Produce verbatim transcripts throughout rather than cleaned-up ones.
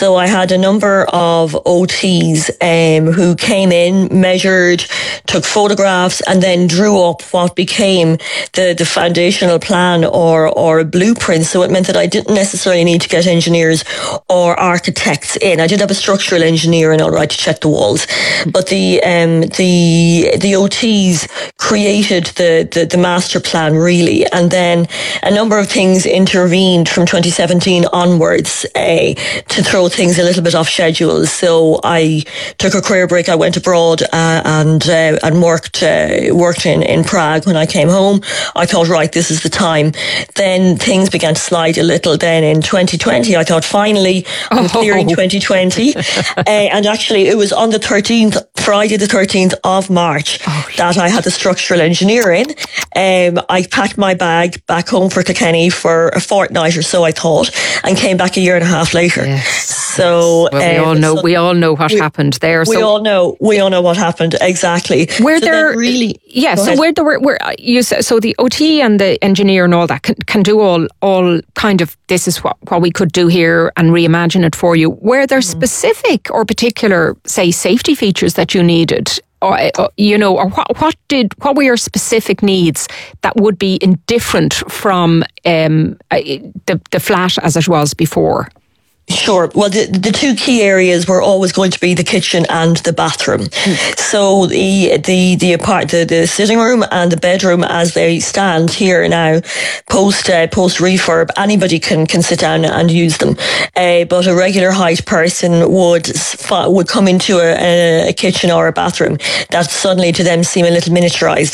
So I had a number of O Ts um, who came in, measured, took photographs, and then drew up what became the, the foundational plan or, or a blueprint. So it meant that I didn't necessarily need to get engineers or architects in. I did have a structural engineer in, all right, to check the walls. But the um, the the O Ts created the, the, the master plan, really. And then a number of things intervened from twenty seventeen onwards uh, to throw things a little bit off schedule. So I took a career break. I went abroad uh, and uh, and worked uh, worked in, in Prague. When I came home, I thought, right, this is the time. Then things began to slide a little. Then in twenty twenty, I thought, finally, I'm clearing oh. twenty twenty. uh, and actually, it was on the thirteenth, Friday the thirteenth of March, oh, that I had the structural engineer in. Um, I packed my bag back home for Kilkenny for a fortnight or so, I thought, and came back a year and a half later. Yes. So well, we um, all know so we all know what we, happened there. We so all know we all know what happened exactly. Where so there really yeah. So where there were where you so the O T and the engineer and all that can, can do all all kind of this is what what we could do here and reimagine it for you. Were there mm. specific or particular, say, safety features that you needed? Or, you know, or what, what did what were your specific needs that would be indifferent from um, the the flat as it was before? Sure. Well, the, the two key areas were always going to be the kitchen and the bathroom. Mm. So the the the apart the, the sitting room and the bedroom as they stand here now, post uh, post refurb, anybody can can sit down and use them. Uh, but a regular height person would would come into a, a kitchen or a bathroom that suddenly to them seem a little miniaturized.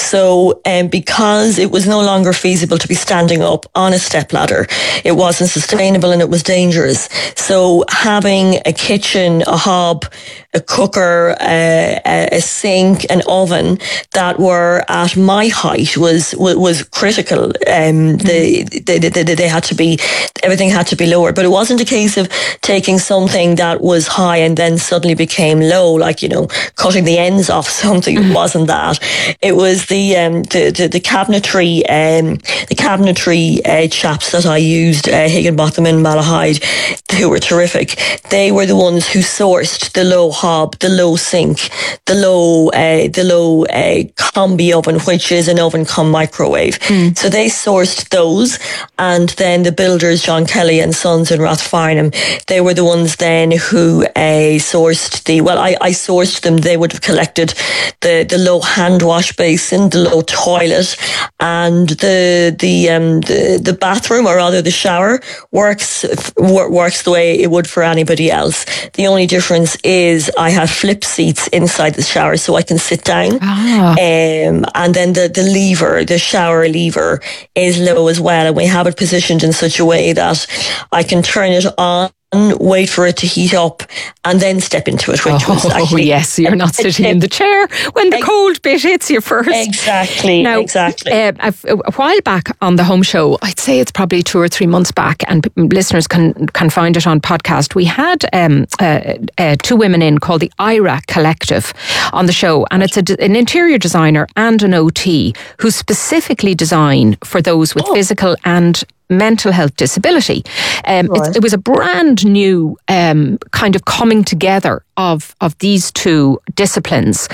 So um, because it was no longer feasible to be standing up on a stepladder, it wasn't sustainable and it was dangerous. So having a kitchen, a hob, a cooker, uh, a sink, an oven that were at my height was was, was critical. Um, they, they, they, they had to be, everything had to be lower. But it wasn't a case of taking something that was high and then suddenly became low, like, you know, cutting the ends off something. It wasn't that. It was the um, the, the, the cabinetry, um, the cabinetry uh, chaps that I used, uh, Higginbotham and Malahide, who were terrific. They were the ones who sourced the low hob, the low sink, the low uh, the low uh, combi oven, which is an oven cum microwave. Mm. So they sourced those, and then the builders, John Kelly and Sons in Rathfarnham, they were the ones then who uh, sourced the, well, I, I sourced them. They would have collected the, the low hand wash basin, the low toilet, and the the um the, the bathroom, or rather the shower, works works the way it would for anybody else. The only difference is I have flip seats inside the shower so I can sit down. Ah. Um, and then the, the lever, the shower lever, is low as well. And we have it positioned in such a way that I can turn it on, wait for it to heat up, and then step into it. Which oh, was actually, yes, you're not sitting in the chair when the cold bit hits you first. Exactly, now, exactly. Uh, a while back on the Home Show, I'd say it's probably two or three months back, and listeners can can find it on podcast. We had um, uh, uh, two women in called the Ira Collective on the show, and it's a, an interior designer and an O T who specifically design for those with oh. physical and mental health disability. Um, right. It was a brand new um, kind of coming together of of these two disciplines.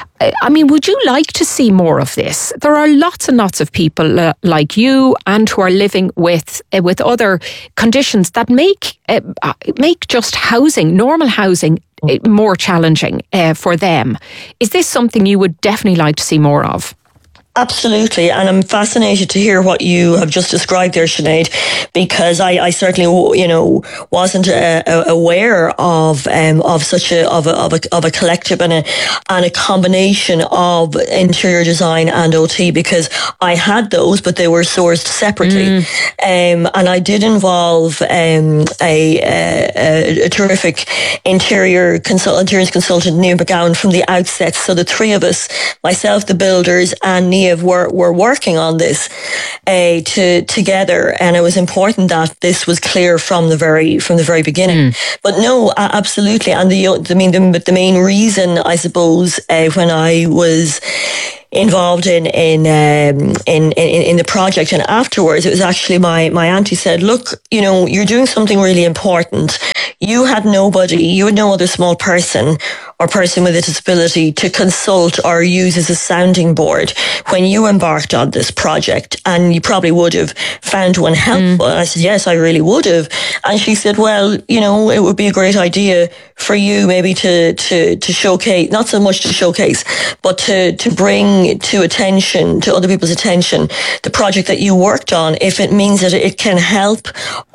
I mean, would you like to see more of this? There are lots and lots of people uh, like you and who are living with uh, with other conditions that make uh, make just housing, normal housing, uh, more challenging uh, for them. Is this something you would definitely like to see more of? Absolutely, and I'm fascinated to hear what you have just described there, Sinead, because I, I certainly, you know, wasn't uh, aware of um, of such a of a of a of a collective and a and a combination of interior design and O T, because I had those, but they were sourced separately, mm. um, and I did involve um, a, a, a terrific interior consult interior consultant, Neil McGowan, from the outset. So the three of us, myself, the builders, and Neil, Were, were working on this uh, to, together, and it was important that this was clear from the very from the very beginning. Mm. But no, uh, absolutely, and the I mean the, the main reason, I suppose, uh, when I was involved in in, um, in in in the project and afterwards, it was actually my my auntie said, look, you know, you're doing something really important. you had nobody, you had no other small person or person with a disability to consult or use as a sounding board when you embarked on this project, and you probably would have found one helpful. Mm. And I said, yes, I really would have. And she said, well, you know, it would be a great idea for you maybe to, to, to showcase, not so much to showcase, but to, to bring to attention, to other people's attention, the project that you worked on, if it means that it can help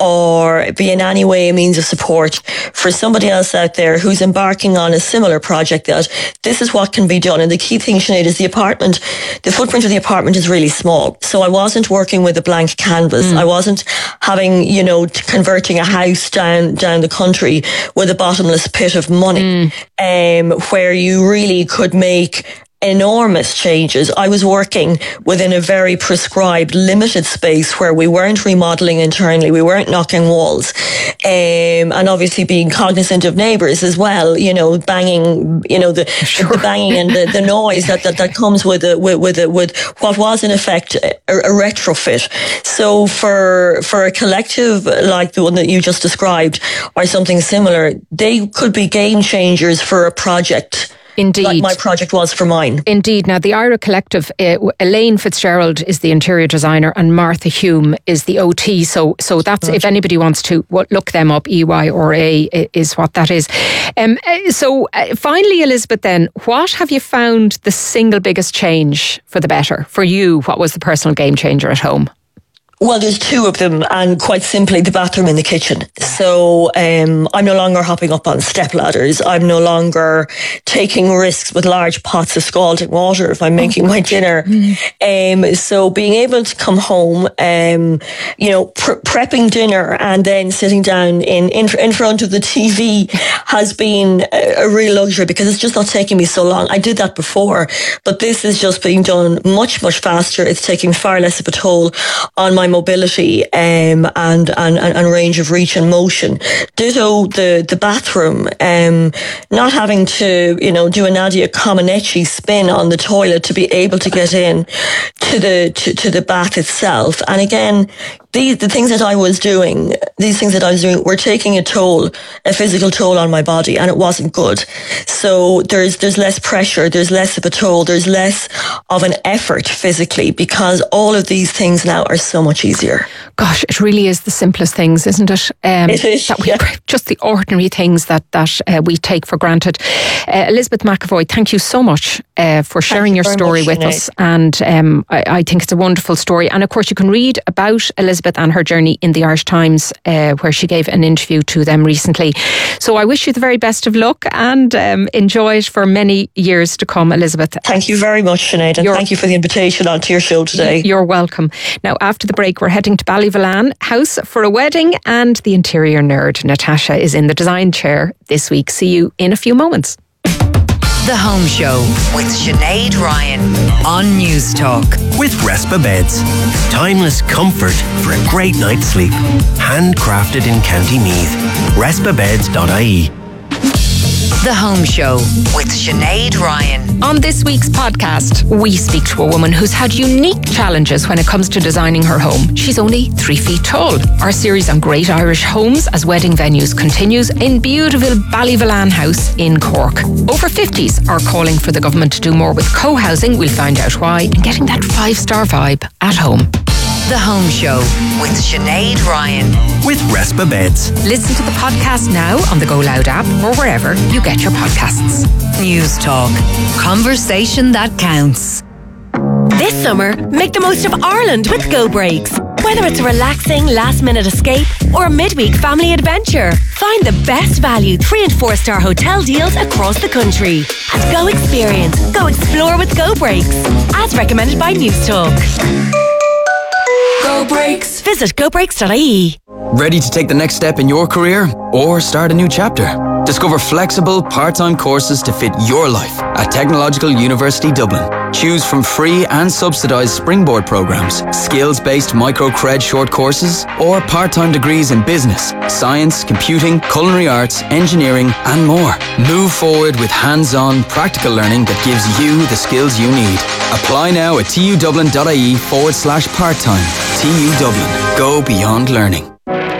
or be in any way a means of support for somebody else out there who's embarking on a similar project, that this is what can be done. And the key thing, Sinead, is the apartment, the footprint of the apartment is really small. So I wasn't working with a blank canvas. Mm. I wasn't having, you know, converting a house down, down the country with a bottomless pit of money, mm. um, where you really could make enormous changes. I was working within a very prescribed, limited space where we weren't remodeling internally, we weren't knocking walls, um, and obviously being cognizant of neighbours as well. You know, banging, you know, the, sure. the banging and the, the noise that, that, that comes with a, with with, a, with what was in effect a, a retrofit. So for for a collective like the one that you just described, or something similar, they could be game changers for a project. Indeed. Like my project was for mine. Indeed. Now, the Ira Collective, uh, Elaine Fitzgerald is the interior designer and Martha Hume is the O T. So so that's, right. If anybody wants to look them up, E Y or A is what that is. Um, so uh, finally, Elizabeth, then, what have you found the single biggest change for the better? For you, what was the personal game changer at home? Well, there's two of them, and quite simply the bathroom and the kitchen. So um, I'm no longer hopping up on step ladders. I'm no longer taking risks with large pots of scalding water if I'm making my dinner. Um, so being able to come home, um, you know, pre- prepping dinner and then sitting down in, in in front of the T V has been a, a real luxury, because it's just not taking me so long. I did that before, but this is just being done much, much faster. It's taking far less of a toll on my mobility um, and, and, and range of reach and motion. Ditto the, the bathroom, um, not having to, you know, do a Nadia Comaneci spin on the toilet to be able to get in to the, to, to the bath itself. And again, These, the things that I was doing, these things that I was doing were taking a toll, a physical toll on my body, and it wasn't good. So there's, there's less pressure, there's less of a toll, there's less of an effort physically, because all of these things now are so much easier. Gosh, it really is the simplest things, isn't it? Um, it is, that we, yeah. Just the ordinary things that, that uh, we take for granted. Uh, Elizabeth McAvoy, thank you so much uh, for sharing you your story much, with Sinead. us. And um, I, I think it's a wonderful story. And of course, you can read about Elizabeth and her journey in the Irish Times, uh, where she gave an interview to them recently. So I wish you the very best of luck, and um, enjoy it for many years to come, Elizabeth. Thank you very much, Sinead, and you're, thank you for the invitation onto your show today. You're welcome. Now, after the break, we're heading to Ballyvolane House for a wedding, and the interior nerd, Natasha, is in the design chair this week. See you in a few moments. The Home Show with Sinead Ryan on News Talk. With Respa Beds. Timeless comfort for a great night's sleep. Handcrafted in County Meath. respa beds dot I E. The Home Show with Sinead Ryan. On this week's podcast, we speak to a woman who's had unique challenges when it comes to designing her home. She's only three feet tall. Our series on great Irish homes as wedding venues continues in beautiful Ballyvolane House in Cork. Over fifties are calling for the government to do more with co-housing. We'll find out why, and getting that five-star vibe at home. The Home Show with Sinead Ryan. With Respa Beds. Listen to the podcast now on the Go Loud app or wherever you get your podcasts. News Talk. Conversation that counts. This summer, make the most of Ireland with Go Breaks. Whether it's a relaxing last-minute escape or a midweek family adventure, find the best value three and four star hotel deals across the country. And go experience, go explore with Go Breaks, as recommended by News Talk. Go Breaks. Visit go breaks dot I E. Ready to take the next step in your career or start a new chapter? Discover flexible, part-time courses to fit your life at Technological University Dublin. Choose from free and subsidised springboard programmes, skills-based micro-cred short courses, or part-time degrees in business, science, computing, culinary arts, engineering, and more. Move forward with hands-on, practical learning that gives you the skills you need. Apply now at tudublin dot I E forward slash part-time. T U Dublin. Go beyond learning.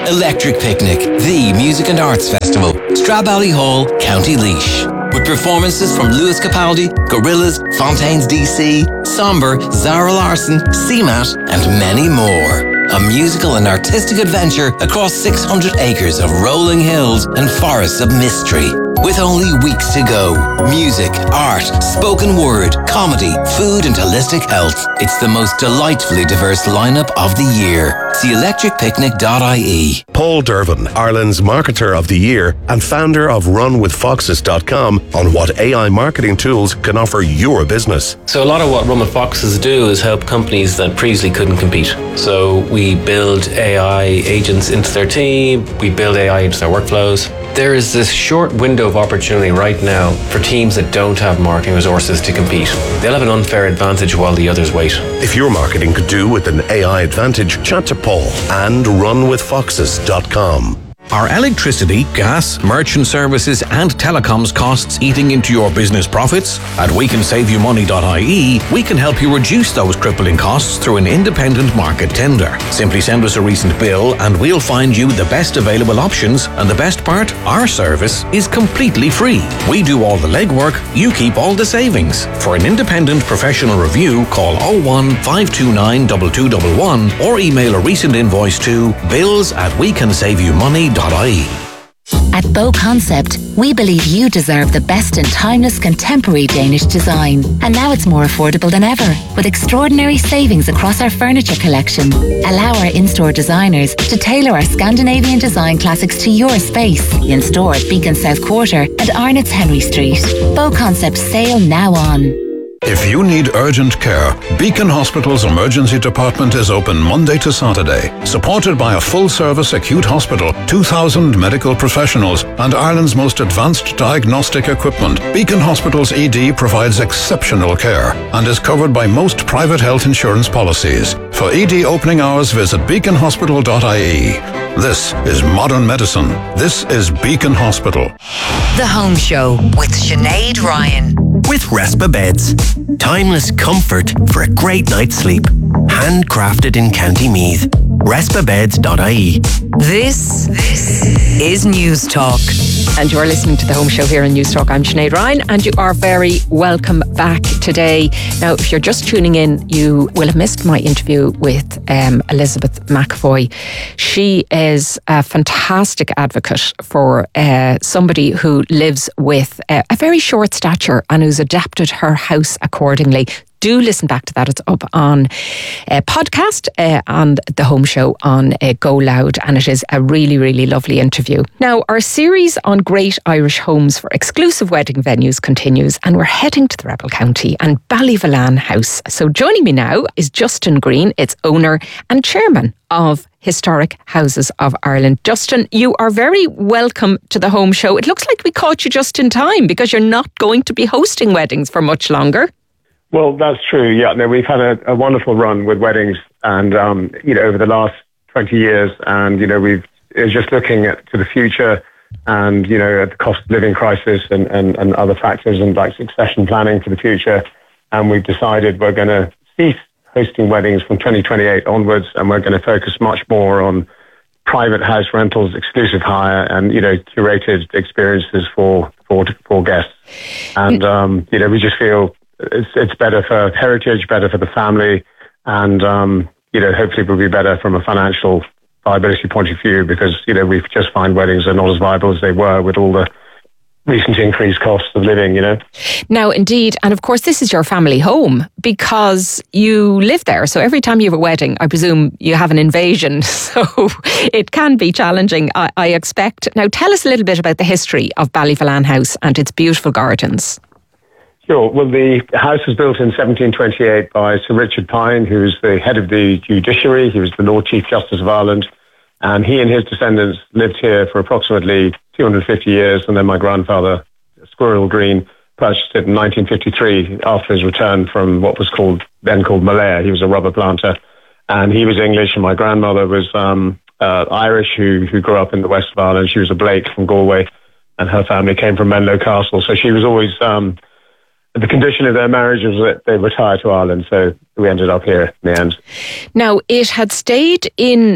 Electric Picnic, the music and arts festival, Stradbally Hall, County Laois. With performances from Lewis Capaldi, Gorillaz, Fontaines D C, Somber, Zara Larsson, C M A T, and many more. A musical and artistic adventure across six hundred acres of rolling hills and forests of mystery. With only weeks to go, music, art, spoken word, comedy, food and holistic health. It's the most delightfully diverse lineup of the year. See electric picnic dot I E. Paul Dervin, Ireland's Marketer of the Year and founder of run with foxes dot com, on what A I marketing tools can offer your business. So a lot of what Run with Foxes do is help companies that previously couldn't compete. So we build A I agents into their team, we build A I into their workflows. There is this short window of opportunity right now for teams that don't have marketing resources to compete. They'll have an unfair advantage while the others wait. If your marketing could do with an A I advantage, chat to Paul and run with foxes dot com. Are electricity, gas, merchant services and telecoms costs eating into your business profits? At we can save you money dot I E, we can help you reduce those crippling costs through an independent market tender. Simply send us a recent bill and we'll find you the best available options, and the best part, our service is completely free. We do all the legwork, you keep all the savings. For an independent professional review, call oh one, five two nine, two two one one or email a recent invoice to bills at we can save you money dot I E. At Bow Concept, we believe you deserve the best in timeless contemporary Danish design. And now it's more affordable than ever, with extraordinary savings across our furniture collection. Allow our in-store designers to tailor our Scandinavian design classics to your space. In store at Beacon South Quarter and Arnott's Henry Street. Bow Concept sale now on. If you need urgent care, Beacon Hospital's emergency department is open Monday to Saturday. Supported by a full-service acute hospital, two thousand medical professionals, and Ireland's most advanced diagnostic equipment, Beacon Hospital's E D provides exceptional care and is covered by most private health insurance policies. For E D opening hours, visit beacon hospital dot I E. This is modern medicine. This is Beacon Hospital. The Home Show with Sinead Ryan. With Respa Beds. Timeless comfort for a great night's sleep. Handcrafted in County Meath. respa beds dot I E. This, this is News Talk. And you're listening to The Home Show here on News Talk. I'm Sinead Ryan and you are very welcome back today. Now, if you're just tuning in, you will have missed my interview with um, Elizabeth McAvoy. She is a fantastic advocate for uh, somebody who lives with uh, a very short stature and who's adapted her house accordingly. Do listen back to that. It's up on a podcast uh, on The Home Show on uh, Go Loud, and it is a really, really lovely interview. Now, our series on great Irish homes for exclusive wedding venues continues, and we're heading to the Rebel County and Ballyvolane House. So joining me now is Justin Green, its owner and chairman of Historic Houses of Ireland. Justin, you are very welcome to The Home Show. It looks like we caught you just in time because you're not going to be hosting weddings for much longer. Well, that's true. Yeah, no, we've had a, a wonderful run with weddings, and um, you know, over the last twenty years, and you know, we've it's just looking at to the future, and you know, at the cost of living crisis and, and, and other factors, and like succession planning for the future, and we've decided we're going to cease hosting weddings from twenty twenty-eight onwards, and we're going to focus much more on private house rentals, exclusive hire, and you know, curated experiences for for for guests, and um, you know, we just feel. It's it's better for heritage, better for the family, and um, you know, hopefully it will be better from a financial viability point of view, because you know, we just find weddings are not as viable as they were with all the recent increased costs of living, you know. Now, indeed, and of course this is your family home because you live there, so every time you have a wedding, I presume you have an invasion, so it can be challenging, I, I expect. Now, tell us a little bit about the history of Ballyvolane House and its beautiful gardens. Sure. Well, the house was built in seventeen twenty-eight by Sir Richard Pine, who was the head of the judiciary. He was the Lord Chief Justice of Ireland. And he and his descendants lived here for approximately two hundred fifty years. And then my grandfather, Squirrel Green, purchased it in nineteen fifty-three after his return from what was called then called Malaya. He was a rubber planter. And he was English, and my grandmother was um, uh, Irish, who, who grew up in the west of Ireland. She was a Blake from Galway, and her family came from Menlo Castle. So she was always... Um, The condition of their marriage was that they retired to Ireland, so we ended up here in the end. Now, it had stayed in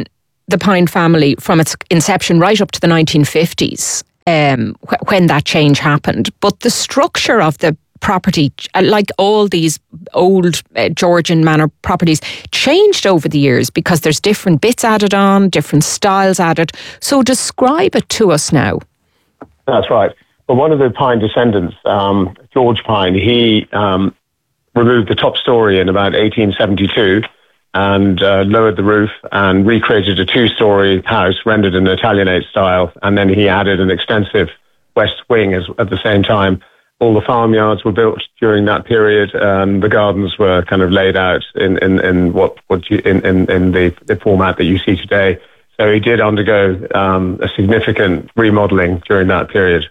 the Pine family from its inception right up to the nineteen fifties, um, wh- when that change happened. But the structure of the property, like all these old uh, Georgian manor properties, changed over the years because there's different bits added on, different styles added. So describe it to us now. That's right. Well, one of the Pine descendants, um, George Pine, he um, removed the top story in about eighteen seventy-two and uh, lowered the roof and recreated a two-story house rendered in Italianate style. And then he added an extensive west wing as, at the same time. All the farmyards were built during that period, and the gardens were kind of laid out in, in, in what, what you, in, in, in the, the format that you see today. So he did undergo um, a significant remodeling during that period.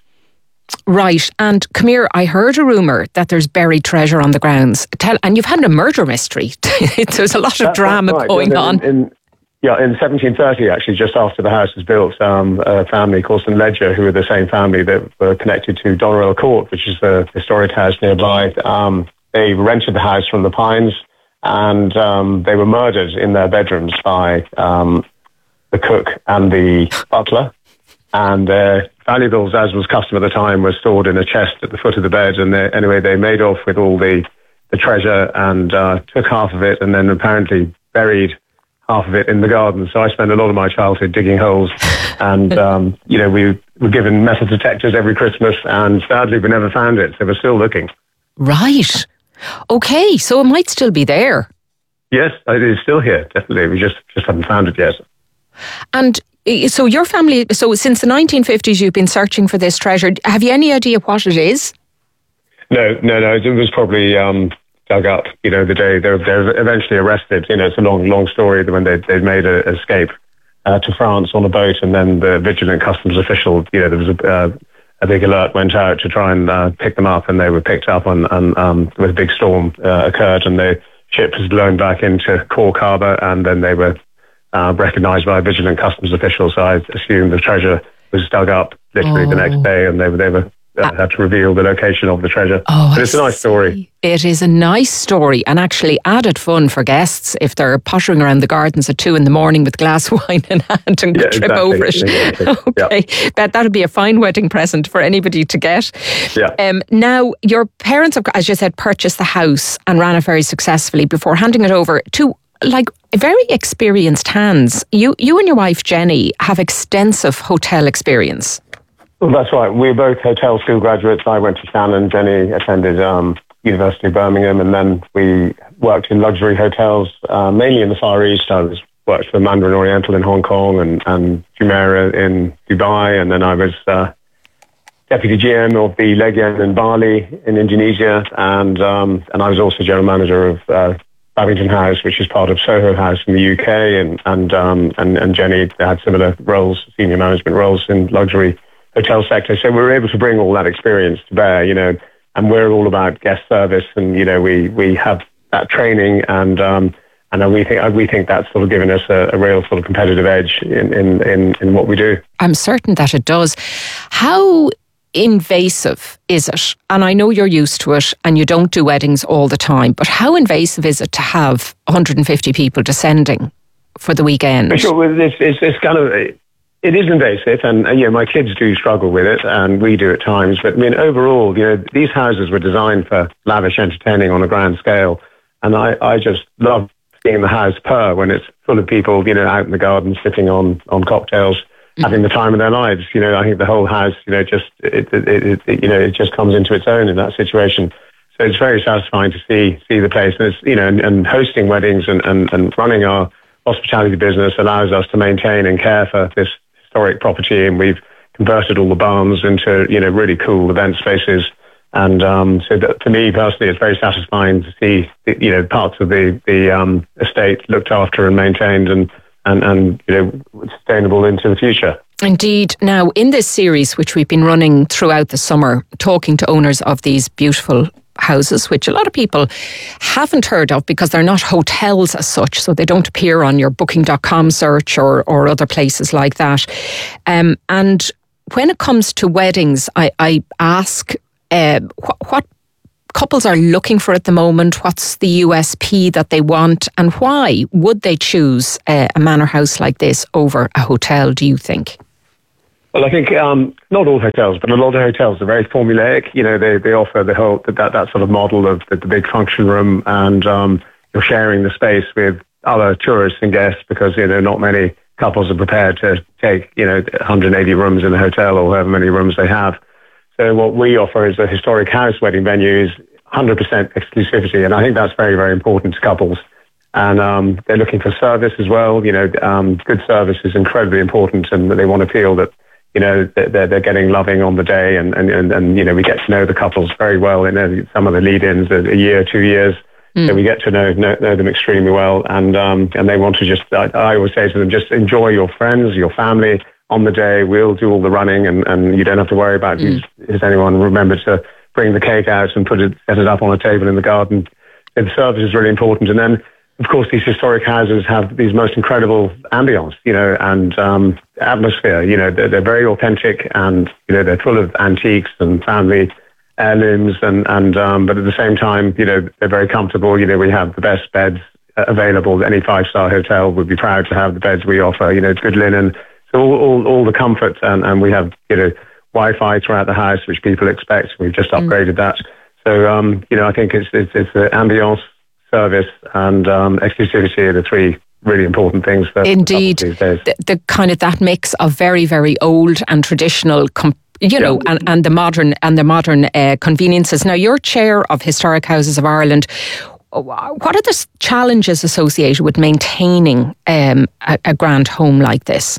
Right. And come here, I heard a rumour that there's buried treasure on the grounds. Tell, and you've had a murder mystery. There's a lot of That's drama right. going in, on. In, in, yeah, in seventeen thirty, actually, just after the house was built, um, a family, Corson Ledger, who were the same family that were connected to Doneraile Court, which is the historic house nearby, um, they rented the house from the Pines, and um, they were murdered in their bedrooms by um, the cook and the butler. And their valuables, as was custom at the time, were stored in a chest at the foot of the bed. And they, anyway, they made off with all the, the treasure and uh, took half of it and then apparently buried half of it in the garden. So I spent a lot of my childhood digging holes. And, um, you know, we were given metal detectors every Christmas, and sadly we never found it. So we're still looking. Right. Okay, so it might still be there. Yes, it is still here, definitely. We just, just haven't found it yet. And so your family, so since the nineteen fifties you've been searching for this treasure. Have you any idea what it is? No, no, no. It was probably um, dug up, you know, the day they were, they were eventually arrested. You know, it's a long, long story when they they made an escape uh, to France on a boat, and then the vigilant customs official, you know, there was a, uh, a big alert went out to try and uh, pick them up, and they were picked up, and, and um, when a big storm uh, occurred, and the ship was blown back into Cork Harbour, and then they were Uh, recognised by a vigilant customs official, so I assume the treasure was dug up literally oh. the next day, and they were they were uh, had to reveal the location of the treasure. Oh, but it's a nice story. It is a nice story, and actually added fun for guests if they're pottering around the gardens at two in the morning with a glass of wine in hand and yeah, trip exactly. over it. Exactly. Okay, yeah. that that'd be a fine wedding present for anybody to get. Yeah. Um, now, your parents, have, as you said, purchased the house and ran it very successfully before handing it over to, like, very experienced hands. You you and your wife, Jenny, have extensive hotel experience. Well, that's right. We're both hotel school graduates. I went to Shannon. Jenny attended um, University of Birmingham, and then we worked in luxury hotels, uh, mainly in the Far East. I was worked for Mandarin Oriental in Hong Kong and, and Jumeirah in Dubai, and then I was uh, deputy G M of the Legion in Bali in Indonesia, and um, and I was also general manager of uh, Babington House, which is part of Soho House in the U K, and and um, and, and Jenny had similar roles, senior management roles in luxury hotel sector. So we were able to bring all that experience to bear, you know, and we're all about guest service, and you know, we we have that training, and um, and we think we think that's sort of given us a, a real sort of competitive edge in, in in in what we do. I'm certain that it does. How invasive is it? And I know you're used to it and you don't do weddings all the time, but how invasive is it to have one hundred fifty people descending for the weekend? For sure, it's, it's, it's kind of, it is invasive, and, and you know, my kids do struggle with it, and we do at times, but I mean, overall, you know, these houses were designed for lavish entertaining on a grand scale, and I, I just love seeing the house purr when it's full of people, you know, out in the garden, sipping on, on cocktails, having the time of their lives. You know, I think the whole house, you know, just it, it, it, it, you know, it just comes into its own in that situation. So it's very satisfying to see see the place, and it's, you know, and, and hosting weddings and, and, and running our hospitality business allows us to maintain and care for this historic property, and we've converted all the barns into, you know, really cool event spaces. And um, so that, for me personally, it's very satisfying to see, you know, parts of the the um, estate looked after and maintained, and and, and you know, sustainable into the future. Indeed. Now, in this series, which we've been running throughout the summer, talking to owners of these beautiful houses, which a lot of people haven't heard of because they're not hotels as such, so they don't appear on your booking dot com search or, or other places like that. Um, and when it comes to weddings, I, I ask uh, wh- what couples are looking for at the moment? What's the U S P that they want, and why would they choose uh, a manor house like this over a hotel, do you think? Well, I think um, not all hotels, but a lot of hotels are very formulaic. You know, they, they offer the whole that, that sort of model of the, the big function room, and um, you're sharing the space with other tourists and guests, because, you know, not many couples are prepared to take, you know, one hundred eighty rooms in a hotel or however many rooms they have. So what we offer is a historic house wedding venue, is one hundred percent exclusivity, and I think that's very, very important to couples. And um, they're looking for service as well. You know, um, good service is incredibly important, and they want to feel that, you know, they're, they're getting loving on the day, and, and, and, and, you know, we get to know the couples very well. You know, some of the lead-ins are a year, two years, mm. so we get to know, know know them extremely well, and um, and they want to just, I, I always say to them, just enjoy your friends, your family on the day. We'll do all the running, and, and you don't have to worry about mm. has anyone remembered to bring the cake out and put it, set it up on a table in the garden. And the service is really important. And then, of course, these historic houses have these most incredible ambience, you know, and um, atmosphere. You know, they're, they're very authentic, and, you know, they're full of antiques and family heirlooms, and, and um, but at the same time, you know, they're very comfortable. You know, we have the best beds available. Any five-star hotel would be proud to have the beds we offer. You know, it's good linen. So all, all, all the comfort, and, and we have, you know, Wi-Fi throughout the house, which people expect. We've just upgraded mm. that. So, um, you know, I think it's, it's, it's the ambience, service, and um, exclusivity are the three really important things for Indeed, these days. The, the kind of that mix of very, very old and traditional, com- you know, yeah. and, and the modern and the modern uh, conveniences. Now, you're chair of Historic Houses of Ireland. What are the challenges associated with maintaining um, a, a grand home like this?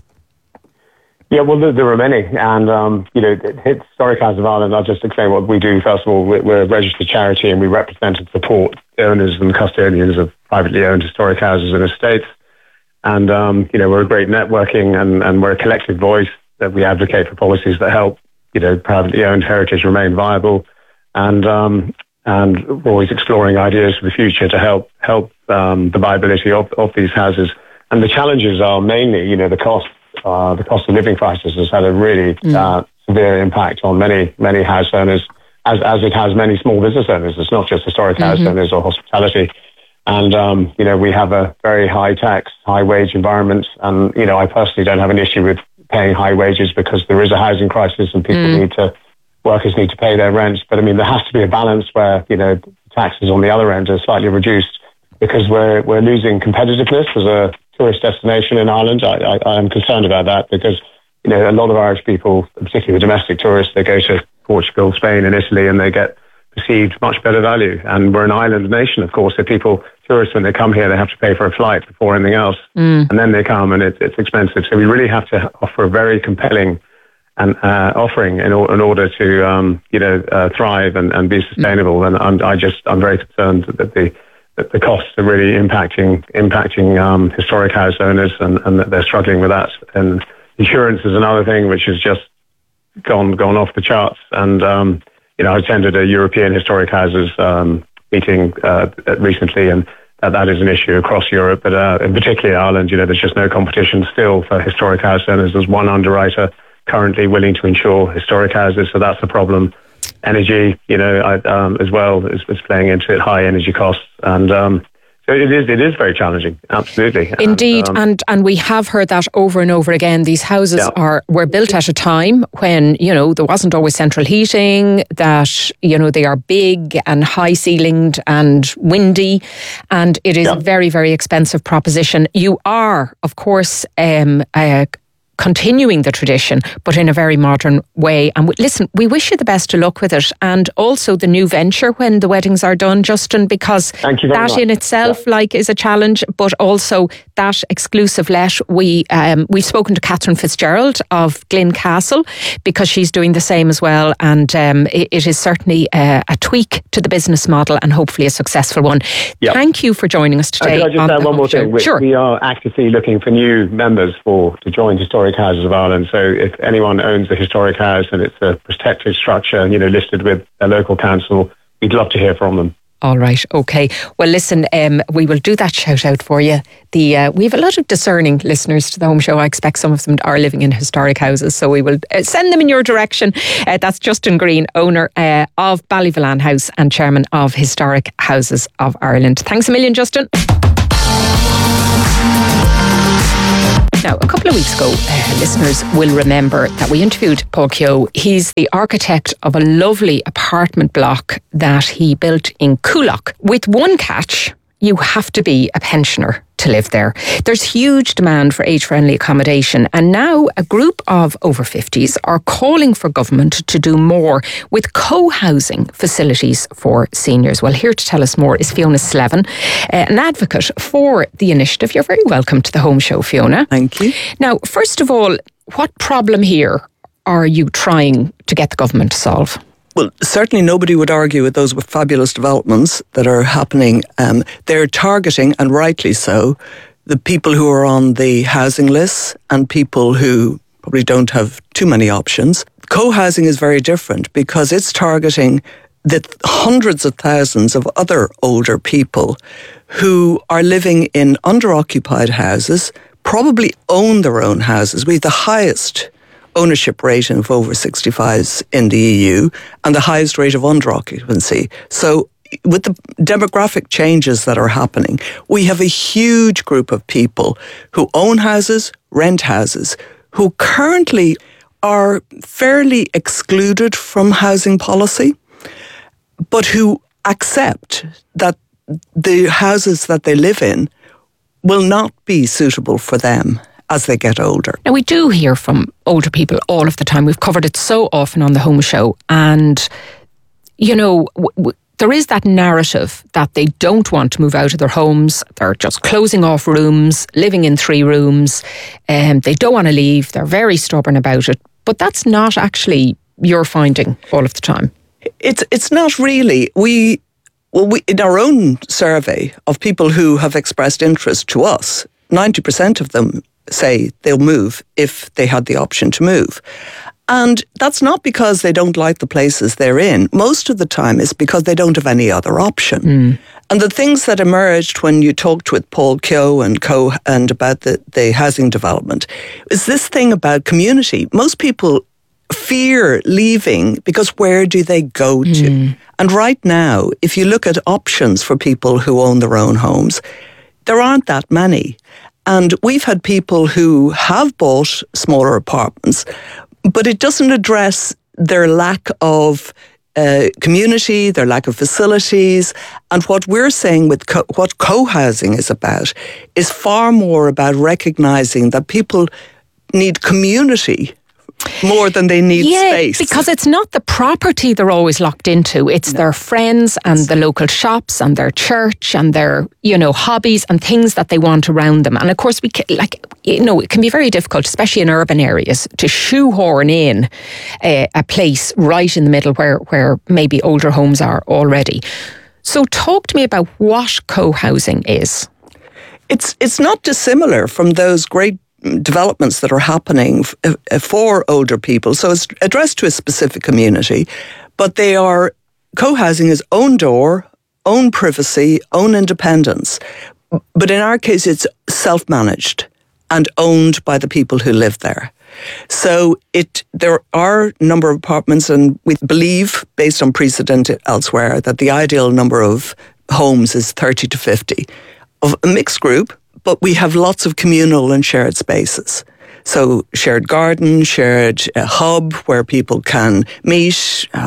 Yeah, well, there, there are many. And, um, you know, Historic Houses of Ireland, I'll just explain what we do. First of all, we're, we're a registered charity, and we represent and support owners and custodians of privately owned historic houses and estates. And, um, you know, we're a great networking, and, and we're a collective voice that we advocate for policies that help, you know, privately owned heritage remain viable. And um, and we're always exploring ideas for the future to help help um, the viability of, of these houses. And the challenges are mainly, you know, the cost. Uh, the cost of living crisis has had a really mm. uh, severe impact on many, many house owners, as as it has many small business owners. It's not just historic mm-hmm. house owners or hospitality. And, um, you know, we have a very high tax, high wage environment. And, you know, I personally don't have an issue with paying high wages, because there is a housing crisis and people mm. need to, workers need to pay their rents. But, I mean, there has to be a balance where, you know, taxes on the other end are slightly reduced, because we're we're losing competitiveness as a tourist destination in Ireland. I, I, I am concerned about that, because, you know, a lot of Irish people, particularly the domestic tourists, they go to Portugal, Spain and Italy, and they get perceived much better value. And we're an island nation, of course, so people, tourists, when they come here, they have to pay for a flight before anything else. Mm. And then they come, and it, it's expensive. So we really have to offer a very compelling and uh, offering in, or, in order to, um, you know, uh, thrive and, and be sustainable. Mm. And, and I just, I'm very concerned that the that the costs are really impacting impacting um, historic house owners, and, and that they're struggling with that. And insurance is another thing which has just gone gone off the charts. And um, you know, I attended a European historic houses um, meeting uh, recently, and that, that is an issue across Europe, but uh, in particular Ireland. You know, there's just no competition still for historic house owners. There's one underwriter currently willing to insure historic houses, so that's a problem. Energy, you know, I, um, as well is, is playing into it. High energy costs, and um, so it is. It is very challenging. Absolutely, indeed, and, um, and and we have heard that over and over again. These houses yeah. are were built at a time when, you know, there wasn't always central heating. That, you know, they are big and high ceilinged and windy, and it is yeah. a very, very expensive proposition. You are, of course, um, a continuing the tradition, but in a very modern way. And w- listen, we wish you the best of luck with it, and also the new venture when the weddings are done, Justin, because that much. in itself, yeah. like, is a challenge, but also that exclusive let. We um, we've spoken to Catherine Fitzgerald of Glyn Castle, because she's doing the same as well, and um, it, it is certainly a, a tweak to the business model, and hopefully a successful one. Yep. Thank you for joining us today. Uh, can I just on add one more thing? We, sure. we are actively looking for new members for to join Historic Houses of Ireland. So if anyone owns a historic house and it's a protected structure, you know, listed with a local council, we'd love to hear from them. All right, okay. Well, listen, um, we will do that shout out for you. The uh, we have a lot of discerning listeners to the Home Show. I expect some of them are living in historic houses, so we will uh, send them in your direction. Uh, that's Justin Green, owner uh, of Ballyvolane House and chairman of Historic Houses of Ireland. Thanks a million, Justin. Now, a couple of weeks ago, uh, listeners will remember that we interviewed Paul Keogh. He's the architect of a lovely apartment block that he built in Coolock. With one catch, you have to be a pensioner to live there. There's huge demand for age-friendly accommodation, and now a group of over fifties are calling for government to do more with co-housing facilities for seniors. Well, here to tell us more is Fiona Slevin, uh, an advocate for the initiative. You're very welcome to the Home Show, Fiona. Thank you. Now, first of all, what problem here are you trying to get the government to solve? Well, certainly nobody would argue with those fabulous developments that are happening. Um, they're targeting, and rightly so, the people who are on the housing lists and people who probably don't have too many options. Co-housing is very different because it's targeting the hundreds of thousands of other older people who are living in under-occupied houses, probably own their own houses. We have the highest ownership rate of over sixty-fives in the E U and the highest rate of under-occupancy. So with the demographic changes that are happening, we have a huge group of people who own houses, rent houses, who currently are fairly excluded from housing policy, but who accept that the houses that they live in will not be suitable for them as they get older. Now, we do hear from older people all of the time. We've covered it so often on the Home Show. And, you know, w- w- there is that narrative that they don't want to move out of their homes. They're just closing off rooms, living in three rooms. Um, they don't want to leave. They're very stubborn about it. But that's not actually your finding all of the time. It's it's not really. We, well, we in our own survey of people who have expressed interest to us, ninety percent of them say they'll move if they had the option to move. And that's not because they don't like the places they're in. Most of the time it's because they don't have any other option. Mm. And the things that emerged when you talked with Paul Keogh and co and about the, the housing development is this thing about community. Most people fear leaving because where do they go to? Mm. And right now, if you look at options for people who own their own homes, there aren't that many. And we've had people who have bought smaller apartments, but it doesn't address their lack of uh, community, their lack of facilities. And what we're saying with co- what co-housing is about is far more about recognising that people need community more than they need yeah, space. Because it's not the property they're always locked into. It's no. their friends and the local shops and their church and their, you know, hobbies and things that they want around them. And of course, we can, like, you know, it can be very difficult, especially in urban areas, to shoehorn in a, a place right in the middle where, where maybe older homes are already. So talk to me about what co-housing is. It's it's not dissimilar from those great developments that are happening f- for older people. So it's addressed to a specific community, but they are, co-housing is own door, own privacy, own independence. But in our case, it's self-managed and owned by the people who live there. So it there are a number of apartments, and we believe, based on precedent elsewhere, that the ideal number of homes is thirty to fifty of a mixed group. But we have lots of communal and shared spaces. So shared garden, shared uh, hub where people can meet, uh,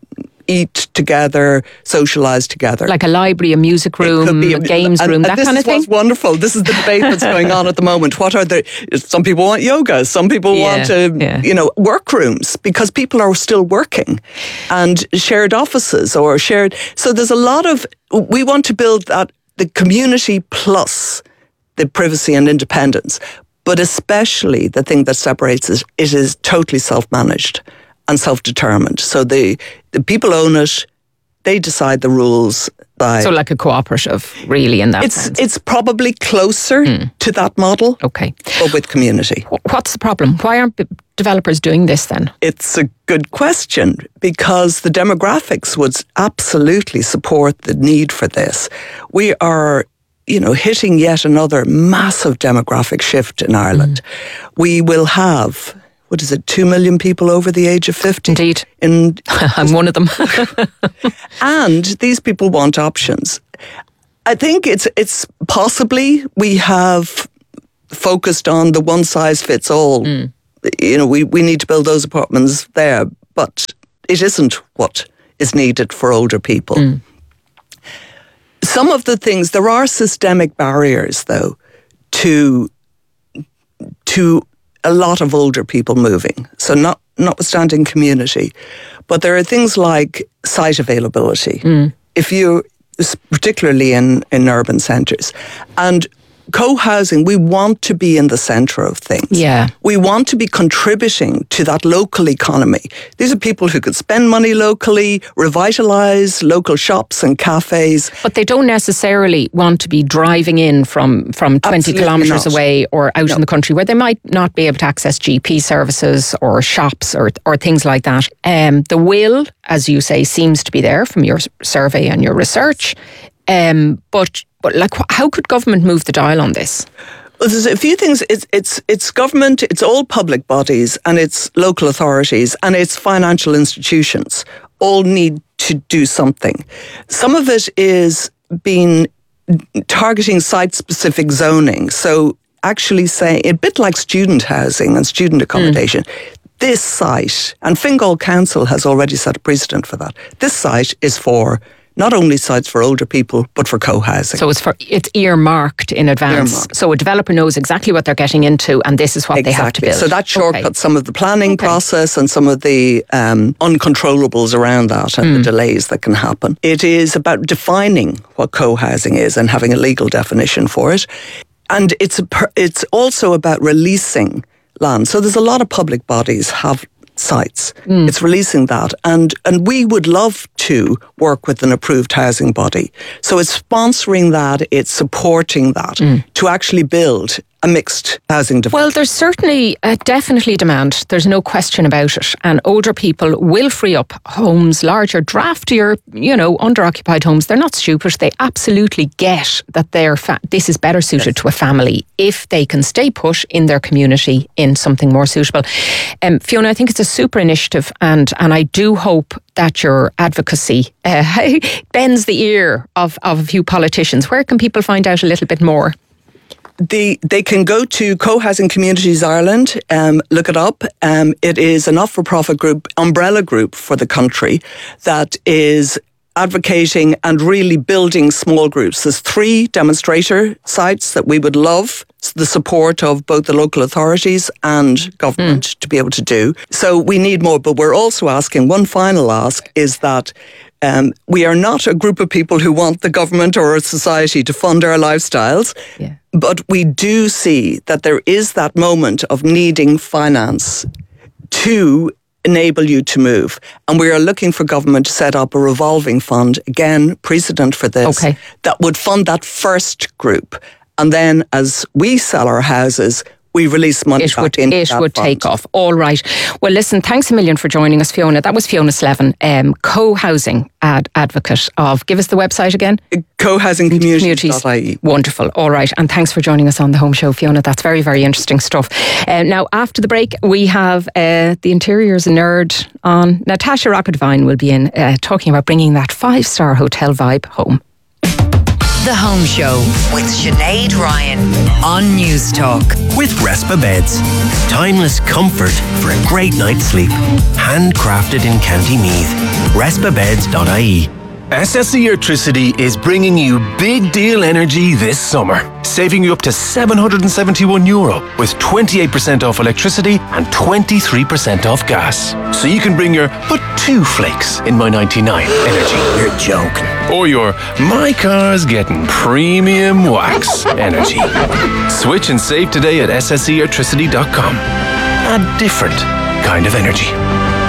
eat together, socialise together. Like a library, a music room, a, a games and, room, and that kind of thing? This is what's wonderful. This is the debate that's going on at the moment. What are the... Some people want yoga. Some people yeah, want, uh, yeah. you know, workrooms because people are still working. And shared offices or shared... So there's a lot of... We want to build that, the community plus the privacy and independence, but especially the thing that separates it, it is totally self-managed and self-determined. So the, the people own it, they decide the rules, by... So like a cooperative, really, in that it's, sense. It's probably closer mm. to that model, okay, but with community. What's the problem? Why aren't developers doing this then? It's a good question, because the demographics would absolutely support the need for this. We are, you know, hitting yet another massive demographic shift in Ireland. Mm. We will have... What is it, two million people over the age of fifty? Indeed. In, I'm one of them. And these people want options. I think it's it's possibly we have focused on the one size fits all. Mm. You know, we, we need to build those apartments there, but it isn't what is needed for older people. Mm. Some of the things, there are systemic barriers, though, to to a lot of older people moving. So not notwithstanding community, but there are things like site availability. Mm. If you, particularly in, in urban centres, and co-housing, we want to be in the centre of things. Yeah. We want to be contributing to that local economy. These are people who could spend money locally, revitalise local shops and cafes. But they don't necessarily want to be driving in from, from twenty kilometres away or out no. in the country where they might not be able to access G P services or shops or, or things like that. Um, the will, as you say, seems to be there from your survey and your research. Um, but But like, how could government move the dial on this? Well, there's a few things. It's it's it's government. It's all public bodies, and it's local authorities, and it's financial institutions. All need to do something. Some of it is being targeting site-specific zoning. So actually saying a bit like student housing and student accommodation. Mm. This site, and Fingal Council has already set a precedent for that. This site is for not only sites for older people, but for co-housing. So it's for it's earmarked in advance. Earmarked. So a developer knows exactly what they're getting into, and this is what exactly. they have to build. So that shortcuts okay. some of the planning okay. process and some of the um, uncontrollables around that and mm. the delays that can happen. It is about defining what co-housing is and having a legal definition for it. And it's a, it's also about releasing land. So there's a lot of public bodies have sites. Mm. It's releasing that. And and we would love to work with an approved housing body. So it's sponsoring that, it's supporting that mm. to actually build a mixed housing development. Well, there's certainly uh, definitely demand. There's no question about it. And older people will free up homes, larger, draftier, you know, under-occupied homes. They're not stupid. They absolutely get that they're fa- this is better suited yes. to a family if they can stay put in their community in something more suitable. Um, Fiona, I think it's a super initiative, and, and I do hope that your advocacy uh, bends the ear of, of a few politicians. Where can people find out a little bit more? The, they can go to Co-Housing Communities Ireland, um, look it up. Um, it is a not-for-profit group, umbrella group for the country that is advocating and really building small groups. There's three demonstrator sites that we would love the support of both the local authorities and government mm. to be able to do. So we need more, but we're also asking, one final ask is that Um, we are not a group of people who want the government or a society to fund our lifestyles, yeah. but we do see that there is that moment of needing finance to enable you to move. And we are looking for government to set up a revolving fund, again, precedent for this, okay. that would fund that first group. And then as we sell our houses, we release money it back would, into It that would fund. take off. All right. Well, listen, thanks a million for joining us, Fiona. That was Fiona Slevin, um, co-housing ad- advocate of, give us the website again. co-housing communities dot I E. Wonderful. All right. And thanks for joining us on The Home Show, Fiona. That's very, very interesting stuff. Uh, now, after the break, we have uh, the Interiors Nerd on. Natasha Rockett-Devine will be in uh, talking about bringing that five-star hotel vibe home. The Home Show with Sinead Ryan on News Talk. With Respa Beds. Timeless comfort for a great night's sleep. Handcrafted in County Meath. respa beds dot I E. S S E Electricity is bringing you big deal energy this summer, saving you up to seven hundred seventy-one euro with twenty-eight percent off electricity and twenty-three percent off gas. So you can bring your but two flakes in my ninety-nine energy. You're joking. Or your my car's getting premium wax energy. Switch and save today at s s e electricity dot com. A different kind of energy.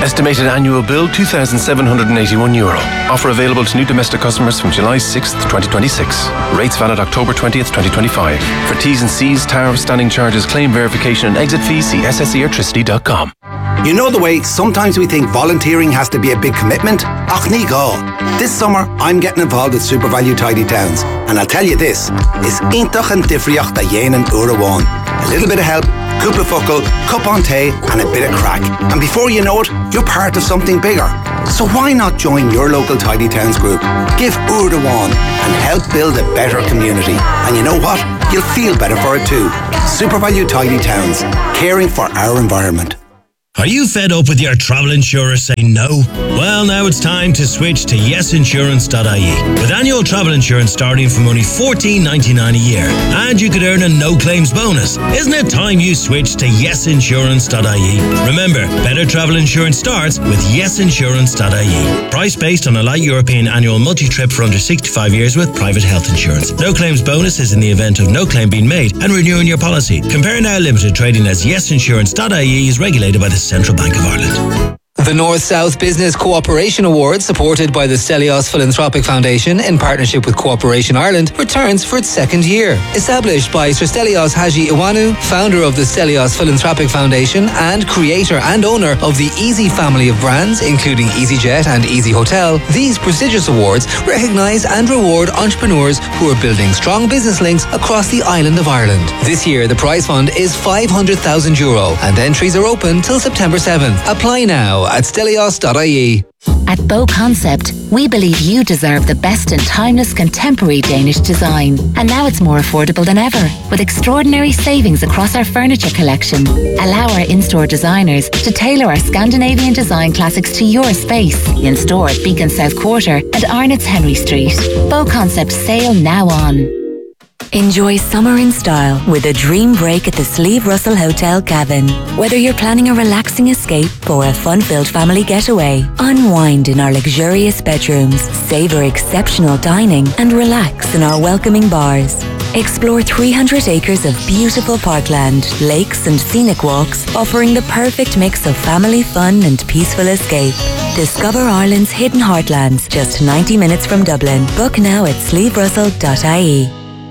Estimated annual bill two thousand seven hundred eighty-one euro. Offer available to new domestic customers from July sixth, twenty twenty-six. Rates valid October twentieth, twenty twenty-five. For T's and C's, tariff, standing charges, claim verification and exit fees, see s s e electricity dot com. You know the way sometimes we think volunteering has to be a big commitment? Ach ní gá. This summer I'm getting involved with SuperValu Tidy Towns, and I'll tell you this, is intach and difriocht da yénan urawan. A little bit of help, cúpla focal, cup on tea and a bit of crack. And before you know it, you're part of something bigger. So why not join your local Tidy Towns group? Give Urdawan and help build a better community. And you know what? You'll feel better for it too. SuperValu Tidy Towns, caring for our environment. Are you fed up with your travel insurer saying no? Well, now it's time to switch to yes insurance dot I E. With annual travel insurance starting from only fourteen ninety-nine a year. And you could earn a no-claims bonus. Isn't it time you switch to yes insurance dot I E? Remember, better travel insurance starts with yes insurance dot I E. Price based on a light European annual multi-trip for under sixty-five years with private health insurance. No-claims bonus is in the event of no claim being made and renewing your policy. Compare Now Limited, trading as yes insurance dot I E, is regulated by the Central Bank of Ireland. The North-South Business Cooperation Award, supported by the Stelios Philanthropic Foundation in partnership with Cooperation Ireland, returns for its second year. Established by Sir Stelios Haji Iwanu, founder of the Stelios Philanthropic Foundation and creator and owner of the Easy family of brands, including EasyJet and Easy Hotel, these prestigious awards recognise and reward entrepreneurs who are building strong business links across the island of Ireland. This year, the prize fund is five hundred thousand euro and entries are open till September seventh. Apply now at stelios dot I E. At Bow Concept, we believe you deserve the best in timeless contemporary Danish design. And now it's more affordable than ever, with extraordinary savings across our furniture collection. Allow our in-store designers to tailor our Scandinavian design classics to your space. In store at Beacon South Quarter and Arnott's Henry Street. Bow Concept sale now on. Enjoy summer in style with a dream break at the Sleeve Russell Hotel Cavan. Whether you're planning a relaxing escape or a fun-filled family getaway, unwind in our luxurious bedrooms, savour exceptional dining and relax in our welcoming bars. Explore three hundred acres of beautiful parkland, lakes and scenic walks, offering the perfect mix of family fun and peaceful escape. Discover Ireland's hidden heartlands, just ninety minutes from Dublin. Book now at sleeve russell dot I E.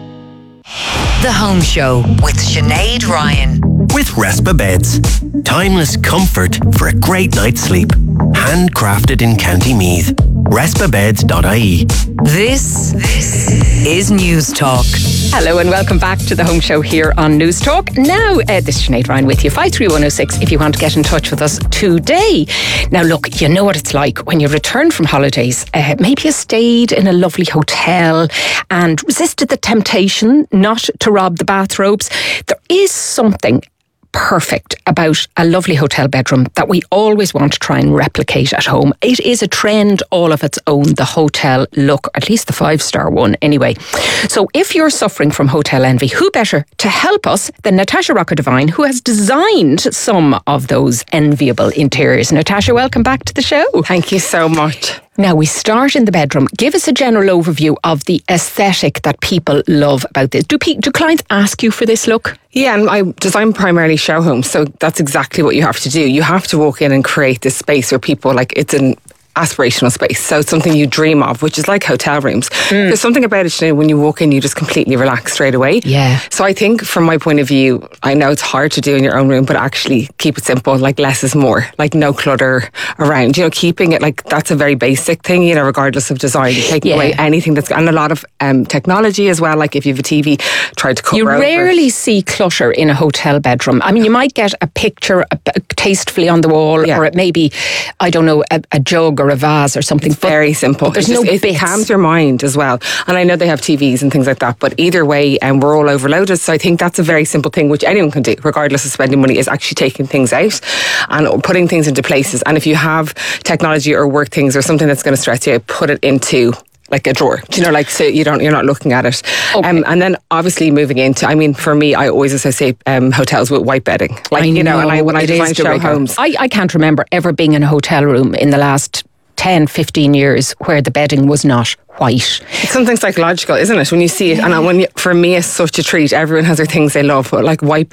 The Home Show with Sinead Ryan. With Respa Beds. Timeless comfort for a great night's sleep. Handcrafted in County Meath. respa beds dot I E. This, this is News Talk. Hello and welcome back to the Home Show here on News Talk. Now, uh, this is Sinead Ryan with you, five three one oh six if you want to get in touch with us today. Now look, you know what it's like when you return from holidays. Uh, maybe you stayed in a lovely hotel and resisted the temptation not to rob the bathrobes. There is something perfect about a lovely hotel bedroom that we always want to try and replicate at home. It is a trend all of its own, the hotel look, at least the five-star one anyway. So if you're suffering from hotel envy, who better to help us than Natasha Rocker-Devine, who has designed some of those enviable interiors. Natasha, welcome back to the show. Thank you so much. Now, we start in the bedroom. Give us a general overview of the aesthetic that people love about this. Do, pe- do clients ask you for this look? Yeah, and I design primarily show homes, so that's exactly what you have to do. You have to walk in and create this space where people, like, it's an aspirational space, so it's something you dream of, which is like hotel rooms. Mm. There's something about it, you know, when you walk in, you just completely relax straight away. Yeah. So I think from my point of view, I know it's hard to do in your own room, but actually keep it simple, like less is more, like no clutter around, you know, keeping it like that's a very basic thing, you know, regardless of design, you're taking yeah. away anything that's, and a lot of um, technology as well, like if you have a T V, try to cover You over. rarely see clutter in a hotel bedroom. I mean, you might get a picture a, a tastefully on the wall, yeah. or it may be, I don't know, a, a jug or a vase or something. It's very simple. There's it's no just, bits. It calms your mind as well. And I know they have T Vs and things like that, but either way, um, we're all overloaded. So I think that's a very simple thing, which anyone can do, regardless of spending money, is actually taking things out and putting things into places. And if you have technology or work things or something that's going to stress you out, put it into like a drawer, do you know, like so you don't, you're not looking at it. Okay. Um, and then obviously moving into, I mean, for me, I always associate um, hotels with white bedding. Like, I you know, know, and I, when I design show homes. I, I can't remember ever being in a hotel room in the last ten, fifteen years where the bedding was not white. It's something psychological, isn't it? When you see it, yeah. and when you, for me, it's such a treat. Everyone has their things they love, but like white bedding.